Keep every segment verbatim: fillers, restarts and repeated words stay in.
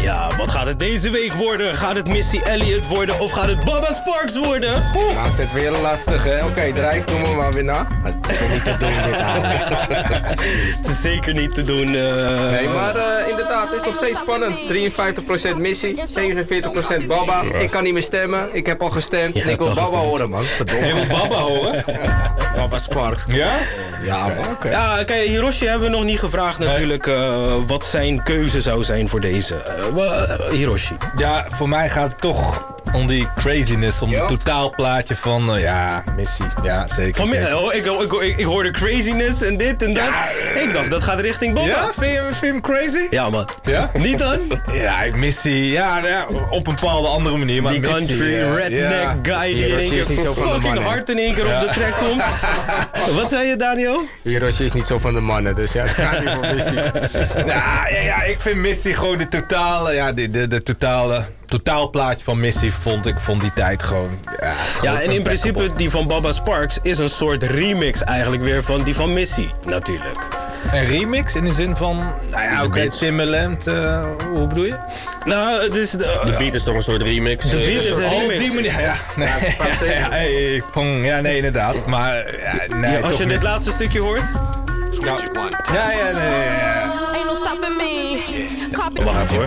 Ja, wat gaat het deze week worden? Gaat het Missy Elliott worden of gaat het Baba Sparks worden? Maakt het weer lastig, hè? Oké, okay, drijf kom er maar weer na. Het is niet te doen, dit ouwe. Het is zeker niet te doen. Uh... Nee, maar uh, inderdaad, het is nog steeds spannend. drieënvijftig procent Missy, zevenenveertig procent Baba. Ik kan niet meer stemmen, ik heb al gestemd. En ik wil Baba gestemd. horen, man. Verdomme. Je wil Baba horen? Baba Sparks. Ja? Ja, man. Oké. Okay. Ja, kijk, Hiroshi hebben we nog niet gevraagd natuurlijk uh, wat zijn keuze zou zijn voor deze. Uh, uh, Hiroshi. Ja, voor mij gaat het toch om die craziness, om het totaalplaatje van, uh, ja, Missy. Ja, zeker. Van, zeker. Oh, ik, ik, ik, ik hoorde craziness en dit en dat. Ja, ik dacht, dat gaat richting Baba. Ja, vind je, vind je hem crazy? Ja, man. Ja? Niet dan? Ja, Missy, ja, ja, op een bepaalde andere manier. Maar die Missy, country uh, redneck ja. guy die in één keer fucking hard in één keer ja. op de track komt. Wat zei je, Daniel? Hiroshi is niet zo van de mannen, dus ja, het gaat niet voor Missy. Ja, ja, ja, ik vind Missy gewoon de totale, ja, de, de, de totale... totaalplaatje van Missy vond ik vond die tijd gewoon... Ja, ja en in principe die van Baba Sparks is een soort remix eigenlijk weer van die van Missy, natuurlijk. Een remix in de zin van... Nou ja, oké, okay, Timbaland, uh, hoe bedoel je? Nou, het is... De, de beat is toch een soort remix? De beat is een remix. Oh, op die manier, ja. Nee, ja, ja, ja, ik vond, ja, nee, inderdaad. Maar, ja, nee, ja, als je niet. dit laatste stukje hoort... Nou, ja, ja, nee, ja. Ain't no stopping me. Wacht even hoor.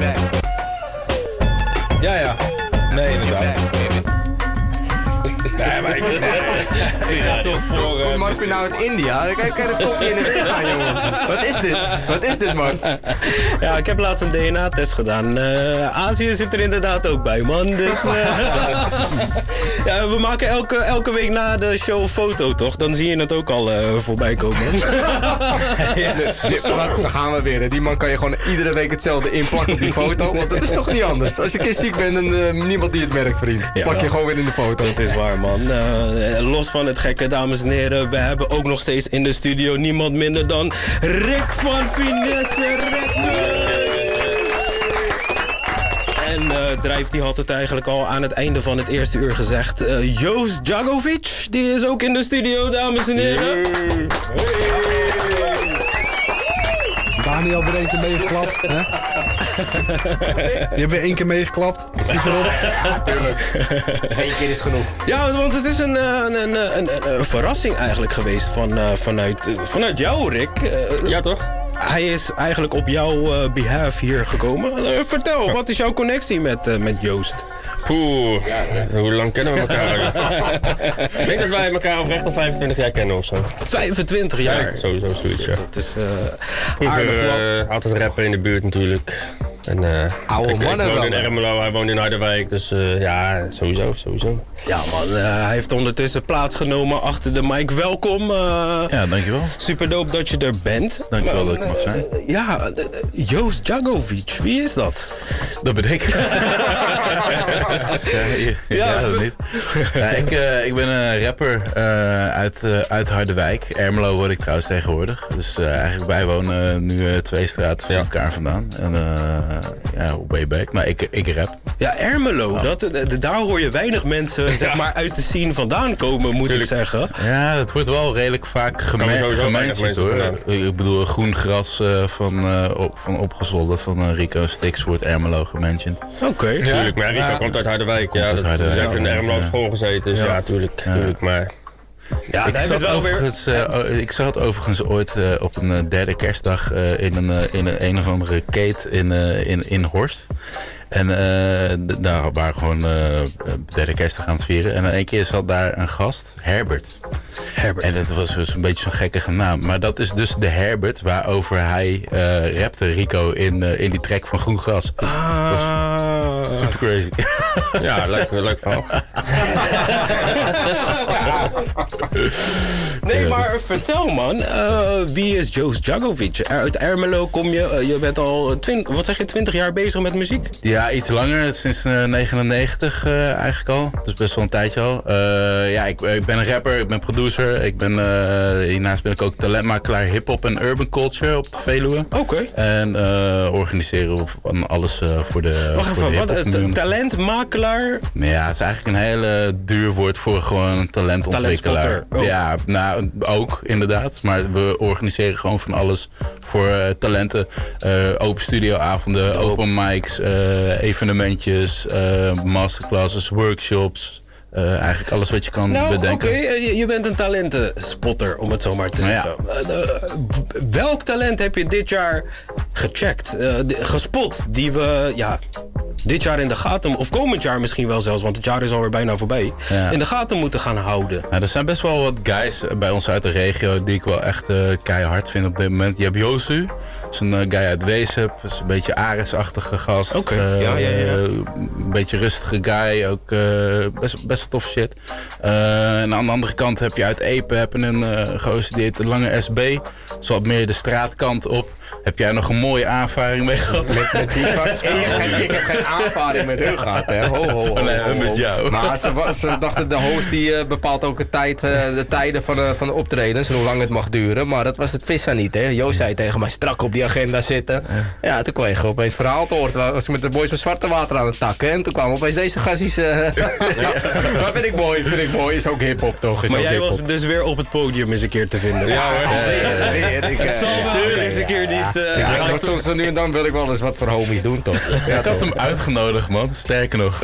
Ja, ja. Nee, inderdaad. Nee, maar ik, nee, ik ga toch voor... Komt uh, Marvin nou uit India? Dan kijk het topje in de weg gaan, jongen. Wat is dit? Wat is dit, Marv? Ja, ik heb laatst een D N A-test gedaan. Uh, Azië zit er inderdaad ook bij, man. Dus... Uh, ja, we maken elke, elke week na de show een foto, toch? Dan zie je het ook al uh, voorbij komen. Ja, nee, dan gaan we weer. Die man kan je gewoon iedere week hetzelfde inplakken op die foto. Want dat is toch niet anders. Als je een keer ziek bent en uh, niemand die het merkt, vriend. Plak je gewoon weer in de foto. Dat is waar, man. Uh, los van het gekke, dames en heren. We hebben ook nog steeds in de studio niemand minder dan Rick van Finesse Records. En uh, Drijf die had het eigenlijk al aan het einde van het eerste uur gezegd. Uh, Joost Djagovic, die is ook in de studio, dames en heren. Daniel weer één keer meegeklapt, hè? Je hebt weer één keer meegeklapt. Ja, tuurlijk. Eén keer is genoeg. Ja, want het is een, een, een, een, een, een verrassing eigenlijk geweest van, uh, vanuit, uh, vanuit jou, Rick. Uh, ja, toch? Hij is eigenlijk op jouw uh, behalf hier gekomen. Uh, vertel, wat is jouw connectie met, uh, met Joost? Poeh, ja, hoe lang kennen we elkaar? Ik denk dat wij elkaar oprecht al vijfentwintig jaar kennen of zo. vijfentwintig jaar? Ja, sowieso zoiets, ja. Het is uh, Vroeger uh, altijd rapper in de buurt natuurlijk. En, uh, Oude ik, mannen ik woonde wel. in Ermelo, hij woonde in Harderwijk, dus uh, ja, sowieso, sowieso. Ja man, uh, hij heeft ondertussen plaatsgenomen achter de mic. Welkom. Uh, ja, dankjewel. Super dope dat je er bent. Dankjewel dat ik mag zijn. Uh, ja, uh, Joost Djagovic, wie is dat? Dat ben ik. ja, je, ja, ja, dat niet. Ja, ik, uh, ik ben een rapper uh, uit, uh, uit Harderwijk. Ermelo word ik trouwens tegenwoordig. Dus uh, eigenlijk wij wonen nu uh, twee straten van ja. elkaar vandaan. En uh, ja, way back. Maar ik, ik rap. Ja, Ermelo, ja. Dat, de, de, daar hoor je weinig mensen zeg maar, uit de scene vandaan komen, moet Tuurlijk. ik zeggen. Ja, dat wordt wel redelijk vaak gemerkt. hoor. Ik bedoel, groen gras uh, van, uh, op, van opgezwollen van uh, Rico Stix wordt Ermelo gementiond. Oké. Okay. Ja. Tuurlijk, maar Rico ja. komt uit Harderwijk. Ja, dat is echt in Ermelo op school gezeten, dus ja, ja tuurlijk, ja. tuurlijk, maar... Ja, ik, zat wel overigens, weer... uh, ik zag het overigens ooit uh, op een uh, derde kerstdag uh, in, een, uh, in een, een of andere kate in, uh, in, in Horst. En uh, daar waren gewoon uh, derde kerstdag aan het vieren. En in één keer zat daar een gast, Herbert. Herbert. En dat was dus een beetje zo'n gekkige naam. Maar dat is dus de Herbert waarover hij uh, rapte, Rico, in, uh, in die track van Groen Gras. Ah. Super crazy. Ja, leuk, leuk verhaal. Ja. Nee, maar vertel man, uh, wie is Joost Djagovic? Uit Ermelo kom je, uh, je bent al twintig, wat zeg je, twintig jaar bezig met muziek? Ja, iets langer, sinds uh, negenennegentig uh, eigenlijk al. Dus best wel een tijdje al. Uh, ja, ik, ik ben een rapper, ik ben producer. Ik ben, uh, hiernaast ben ik ook talentmakelaar hip-hop en urban culture op de Veluwe. Oké. Okay. En uh, organiseren van alles uh, voor de Wacht voor even, de wat, miljoen. talentmakelaar? Ja, het is eigenlijk een hele duur woord voor gewoon een talentontwikkelaar. Talentspotter. Oh. Ja, nou ook inderdaad. Maar we organiseren gewoon van alles voor uh, talenten. Uh, open studioavonden, Dope. open mics, uh, evenementjes, uh, masterclasses, workshops. Uh, eigenlijk alles wat je kan Nou, oké, bedenken. je, je bent een talentenspotter, om het zo maar te Nou zeggen. Uh, uh, welk talent heb je dit jaar gecheckt, uh, de- gespot, die we ja, dit jaar in de gaten, of komend jaar misschien wel zelfs, want het jaar is alweer bijna voorbij, Ja. in de gaten moeten gaan houden? Nou, er zijn best wel wat guys bij ons uit de regio die ik wel echt uh, keihard vind op dit moment. Je hebt Josu, dat is een uh, guy uit Weesp. Dat is een beetje Ares-achtige gast. Oké, Uh, ja, ja, ja. Een beetje rustige guy, ook uh, best, best tof shit. Uh, en aan de andere kant heb je uit Epe heb je een uh, gozer die heet de Lange S B. Dat is wat meer de straatkant op. Heb jij nog een mooie aanvaring mee gehad? Met, met die gast. Ik, heb geen- ik heb geen aanvaring met hun gehad, hè. Ho, ho, ho, Oh, nee, ho, ho. met jou. Maar ze, wa- ze dachten, de host die uh, bepaalt ook de, tijd, uh, de tijden van de, van de optredens en hoe lang het mag duren. Maar dat was het vissa niet, hè. Joost zei tegen mij, strak op die agenda zitten. Ja, toen kwam je opeens verhaal te horen. Was ik met de boys van Zwarte Water aan het takken. En toen kwamen opeens deze gastjes. Uh, dat vind ik mooi, vind ik mooi. Is ook hiphop, toch? Is Maar ook jij hiphop. was dus weer op het podium eens een keer te vinden. Ja hoor, weer, weer. Ik, Het zal uh, wel ja, weer eens een keer ja. niet... uh, Ja, draait ik word op- soms zo nu en dan wil ik wel eens wat voor homies doen, toch? Ja, Ik had hem uitgenodigd, man. Sterker nog.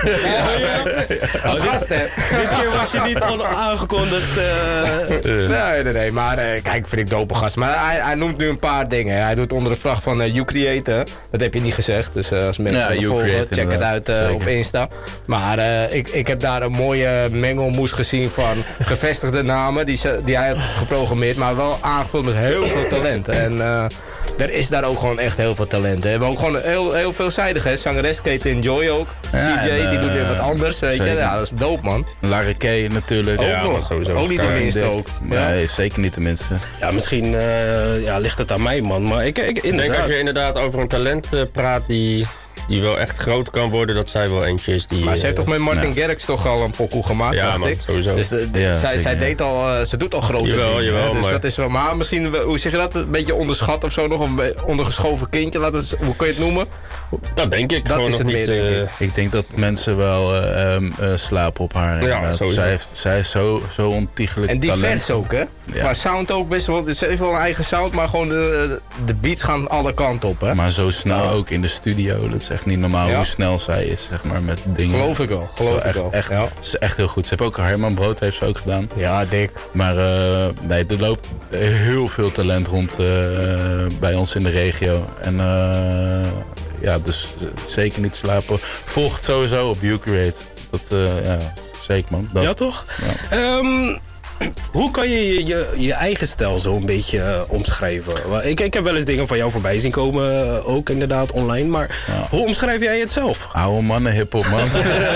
als gast, hè? Dit keer was je niet onaangekondigd. uh, Nee, nee, nee. Maar eh, kijk, vind ik dope gast. Maar hij, hij noemt nu een paar dingen. Hij doet onder de vraag van uh, You Create. Dat heb je niet gezegd. Dus uh, als mensen Ja, willen You volgen, Create, check het inderdaad. uit uh, Zeker. op Insta. Maar uh, ik, ik heb daar een mooie mengelmoes gezien van gevestigde namen. Die, ze, die hij heeft geprogrammeerd. Maar wel aangevuld met heel veel talent. En uh, er is daar ook gewoon echt heel veel talent. Hè. We hebben ook gewoon heel, heel veelzijdig. Hè. Zangeres Kate Enjoy ook. Ja, C J, en, die doet weer uh, wat anders. Weet je. zeker. Ja, dat is dope, man. Larry Kay natuurlijk. Ook Ja, nog. man, sowieso. Ook niet de Sky minste Dick. ook. Nee, zeker niet de minste. ja, misschien uh, ja, ligt het aan mij, man. Maar ik, ik, Ik denk inderdaad. als je inderdaad over een talent uh, praat die, die wel echt groot kan worden, dat zij wel eentje is die... Maar ze heeft uh, toch met Martin Ja. Garrix toch al een pokoe gemaakt, Ja, dacht man, ik. sowieso. Dus de, de- Ja, zij, zeker, zij ja. deed al, uh, ze doet al grote Jawel, dingen. jawel, hè. Dus maar- dat is wel, maar misschien, uh, hoe zeg je dat, een beetje onderschat of zo nog, of een be- ondergeschoven kindje, laat het, hoe kun je het noemen? Dat denk ik. Dat gewoon is nog het niet... meer, denk uh, ik. Ik denk dat mensen wel uh, um, uh, slapen op haar. inderdaad. sowieso. zij, heeft, zij is zo, zo ontiegelijk En divers talent. ook, hè? Ja. Qua sound ook best wel, ze heeft wel een eigen sound, maar gewoon de, de beats gaan alle kanten op, hè? Maar zo snel Ja. ook in de studio. Dat is echt niet normaal Ja. hoe snel zij is, zeg maar, met dingen. Geloof ik wel, geloof Zo ik echt, wel. Echt, Ja. Ze is echt heel goed. Ze heeft ook Herman Brood heeft ze ook gedaan. Ja, dik. Maar uh, nee, er loopt heel veel talent rond uh, bij ons in de regio. En uh, ja, dus uh, zeker niet slapen. Volg het sowieso op You Create. Dat, uh, ja, zeker man. Dat, Ja, toch? Ja. Ehm, hoe kan je je, je je eigen stijl zo een beetje uh, omschrijven? Wel, Ik, ik heb wel eens dingen van jou voorbij zien komen, uh, ook inderdaad online. Maar Ja. hoe omschrijf jij het zelf? Oude mannen hiphop man.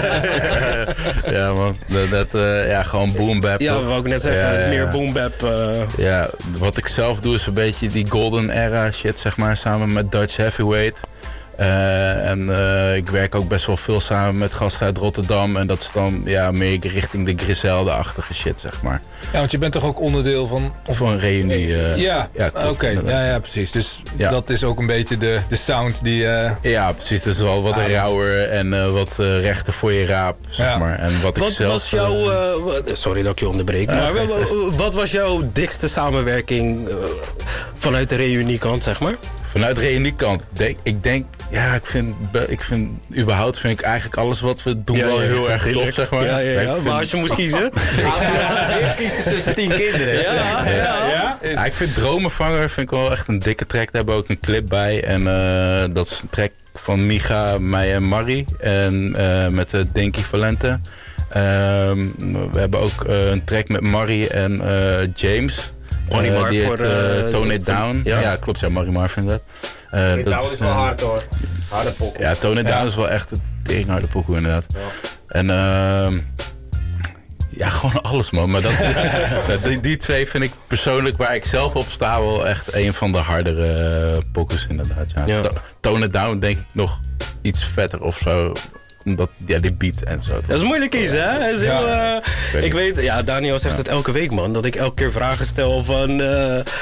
Ja man, dat, dat uh, ja, gewoon boom bap. Ja, toch? wat ik net zeggen, Ja, het is ja, meer ja. boom bap. uh, Ja, wat ik zelf doe is een beetje die golden era shit, zeg maar, samen met Dutch Heavyweight. Uh, en uh, ik werk ook best wel veel samen met gasten uit Rotterdam. En dat is dan ja, meer richting de Griselda-achtige shit, zeg maar. Ja, want je bent toch ook onderdeel van... Of een reunie. Uh, ja, ja, oké. klopt, inderdaad. Ja, ja, precies. Dus Ja. dat is ook een beetje de, de sound die... uh, Ja, precies. Het is wel wat Ah, dat- rauwer en uh, wat uh, rechter voor je raap, zeg Ja. maar. En wat ik Wat zelf, was jouw... uh, uh, wat- sorry dat ik je onderbreek. Ja, maar geen wa- stress. wa- wat was jouw dikste samenwerking uh, vanuit de reuniekant, zeg maar? vanuit de reuniekant, denk, ik denk... Ja, ik vind, be- ik vind... Überhaupt vind ik eigenlijk alles wat we doen wel heel erg tof, tuurlijk. zeg maar. Ja, ja, Ik ja. vind- Maar als je moest kiezen... Weer kiezen tussen tien kinderen. ja, ja. Ja, ik vind Dromenvanger vind ik wel echt een dikke track. Daar hebben we ook een clip bij. En uh, dat is een track van Micha, mij en Marie. En uh, met de Dinky Valente. Um, we hebben ook uh, een track met Marie en uh, James. Marie Uh, Mar die voor, heet, uh, uh, Tone It Down. ja. Ja. klopt. Ja, Marie Mar vindt dat. Uh, Dit dat is wel uh, hard hoor. Harde pop. Ja, Tone It Down is wel echt een teringharde pokoe inderdaad. En uh, ja, gewoon alles man. Maar dat, die, die twee vind ik persoonlijk, waar ik zelf op sta, wel echt een van de hardere uh, pokoes inderdaad. Ja. Ja. To- Tone It Down denk ik nog iets vetter of zo. Omdat, ja, die beat en zo. Dat is moeilijk kiezen, hè? Dat is heel, Ja. uh, ik weet, ja, Daniel zegt het elke week, man. Dat ik elke keer vragen stel van... Uh,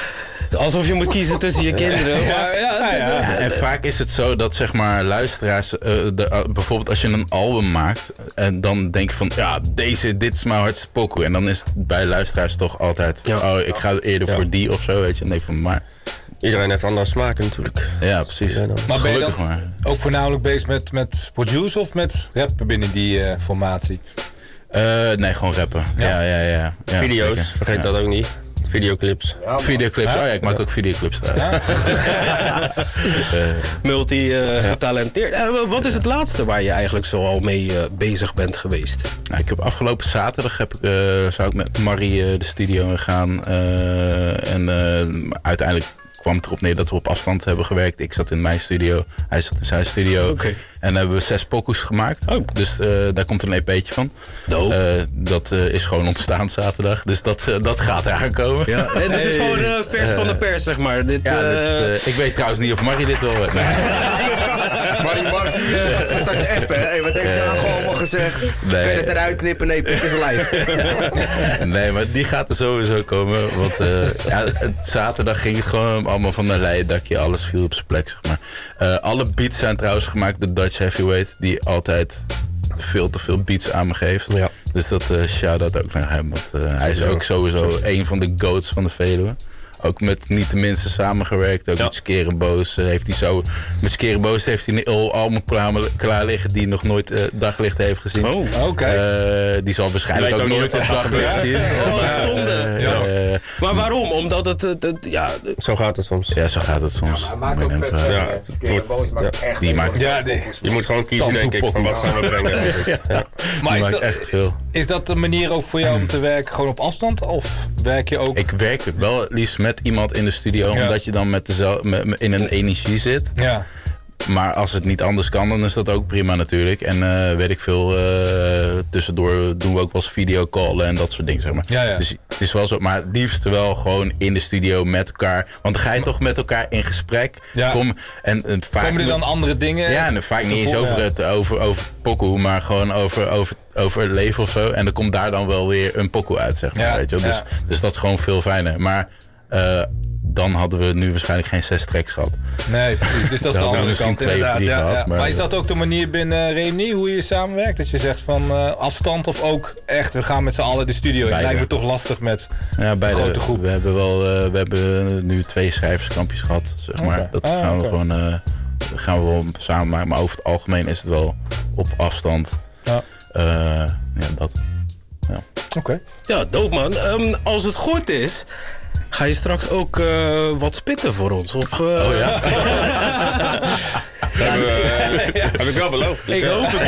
Alsof je moet kiezen tussen je kinderen. Maar, ja, Ja, ja. Ja, en vaak is het zo dat zeg maar luisteraars, uh, de, uh, bijvoorbeeld als je een album maakt, en dan denk je van, ja, deze, dit is mijn hardste pokoe. En dan is het bij luisteraars toch altijd, Ja. oh, ik ga eerder Ja. voor die of zo, weet je. Nee, van maar. Iedereen heeft andere smaken natuurlijk. Ja, precies. Ja, dan. Maar ben je Gelukkig dan maar. ook voornamelijk bezig met, met produce of met rappen binnen die uh, formatie? Uh, nee, gewoon rappen. Ja, Ja. ja, ja. ja Video's, zeker. vergeet Ja. dat ook niet. Videoclips. Videoclips, oh ja, ik maak ook videoclips daar. Multi-getalenteerd. Uh, wat is het laatste waar je eigenlijk zo al mee uh, bezig bent geweest? Nou, ik heb afgelopen zaterdag heb ik, uh, zou ik met Marie uh, de studio in gaan. Uh, en uh, uiteindelijk kwam het erop neer dat we op afstand hebben gewerkt. Ik zat in mijn studio, hij zat in zijn studio. Oké. En hebben we zes pokoes gemaakt. Oh. Dus uh, daar komt een E P'tje van. Dope. Uh, dat uh, is gewoon ontstaan zaterdag. Dus dat, uh, dat gaat eraan komen. Ja, en dat is gewoon uh, vers van de pers, zeg maar. Dit, Ja, uh, dit, uh, ik weet trouwens niet of Marie dit wil. Nee. Marie Mark, die uh, gaat straks appen. Hey, wat heeft je nou gewoon allemaal gezegd? Nee. Kun je het eruit knippen? Nee, pik is live. Nee, maar die gaat er sowieso komen. Want uh, ja, het, zaterdag ging het gewoon allemaal van een leien dakje. Alles viel op zijn plek, zeg maar. Uh, alle beats zijn trouwens gemaakt door Dutch Heavyweight. Die altijd veel te veel beats aan me geeft. Ja. Dus dat uh, shout-out ook naar hem. Want uh, hij is ook sowieso een van de goats van de Veluwe. Ook met niet de minste samengewerkt. Ook Ja. met Skerenboos uh, heeft hij zo... Met Skerenboos heeft hij een heel album klaar, klaar liggen die nog nooit uh, daglicht heeft gezien. Oh, Oké. Okay. Uh, die zal waarschijnlijk Weet ook ook nooit niet het of dat daglicht gaat zien. Oh, Maar, zonde. uh, Ja. uh, maar waarom? Omdat het, het, het- ja, Zo gaat het soms. ja, zo gaat het soms. Hij maakt Moet ook je vet hem veel. vragen. Ja, Het Skerenboos maakt echt Die maakt- Ja, die, Je moet gewoon kiezen, denk ik, van wat gaan we brengen. Ja. maar Die is maakt dat, echt veel. is dat de manier ook voor jou om te werken gewoon op afstand? Of werk je ook... Ik werk wel het liefst met iemand in de studio, Ja. omdat je dan met dezel- met, met- in een energie zit. Ja. Maar als het niet anders kan, dan is dat ook prima natuurlijk. En uh, weet ik veel, uh, tussendoor doen we ook wel eens videocallen en dat soort dingen, zeg maar. Ja, ja. Dus het is wel zo, maar het liefst wel gewoon in de studio met elkaar. Want dan ga je toch met elkaar in gesprek. Ja. Kom, en, en vaak Komen er dan andere dingen? Ja, en vaak niet eens tevoren? over, het, over, over pokoe, maar gewoon over, over, over het leven of zo. En dan komt daar dan wel weer een pokoe uit, zeg maar. Ja, Weet je wel. Dus, ja. dus dat is gewoon veel fijner. Maar uh, dan hadden we nu waarschijnlijk geen zes tracks gehad. Nee, precies. Dus dat is de Dan hadden we andere misschien kant twee of inderdaad. drie Ja, gehad, ja. Maar, maar- is dat ook de manier binnen Reunie, hoe je samenwerkt? Dat je zegt van uh, afstand of ook echt, we gaan met z'n allen de studio in. Beide. Lijkt me toch lastig met... Ja, bij Grote de groep. We hebben wel, uh, we hebben nu twee schrijverskampjes gehad, zeg maar. Oké. Dat Ah, gaan we oké. gewoon, uh, gaan we wel samen maken. Maar over het algemeen is het wel op afstand. Ja. Uh, ja, dat. Oké. Okay. ja, dope man. Um, als het goed is, ga je straks ook uh, wat spitten voor ons? Of, uh... Oh ja? Hebben we, uh, heb ik wel beloofd. Dus Ik ja. hoop het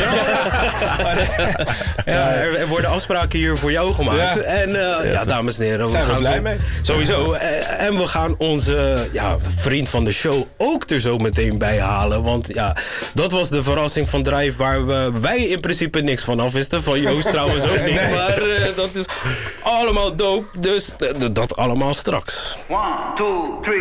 wel. ja, er, er worden afspraken hier voor jou gemaakt. Ja. En uh, ja, dames en heren, we Zijn we gaan blij zo, mee. sowieso. Uh, en we gaan onze ja, vriend van de show ook er zo meteen bij halen. Want ja, dat was de verrassing van Drive waar we, wij in principe niks van af wisten. Van Joost trouwens ook niet. Nee. Maar uh, dat is allemaal dope. Dus uh, dat allemaal straks. One, two, three.